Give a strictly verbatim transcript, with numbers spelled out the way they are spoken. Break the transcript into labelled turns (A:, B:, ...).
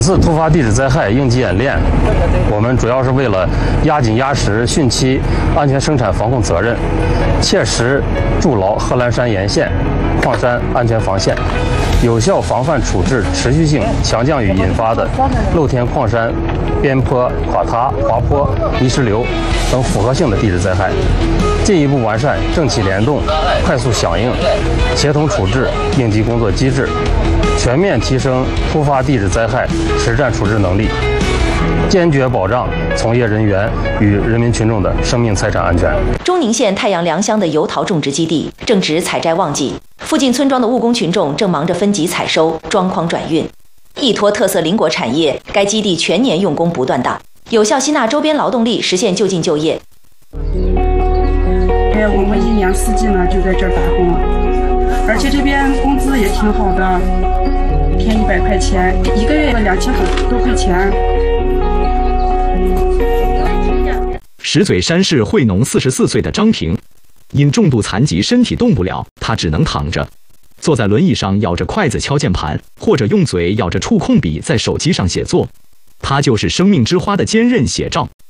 A: 此次突发地质灾害应急演练，我们主要是为了压紧压实汛期安全生产防控责任，切实筑牢贺兰山沿线矿山安全防线，有效防范处置持续性强降雨引发的露天矿山边坡垮塌、滑坡、泥石流等复合性的地质灾害，进一步完善政企联动、快速响应、协同处置应急工作机制，全面提升突发地质灾害实战处置能力，坚决保障从业人员与人民群众的生命财产安全。
B: 中宁县太阳良乡的油桃种植基地正值采摘旺季，附近村庄的务工群众正忙着分级采收、装筐转运。依托特色邻国产业，该基地全年用工不断档，有效吸纳周边劳动力，实现就近就业。
C: 哎，我们一年四季呢就在这儿打工，而且这边工资也挺好的，一天一百块钱，一个月两千多块钱。
D: 石嘴山市惠农四十四岁的张平，因重度残疾身体动不了，他只能躺着，坐在轮椅上咬着筷子敲键盘，或者用嘴咬着触控笔在手机上写作。他就是生命之花的坚韧写照。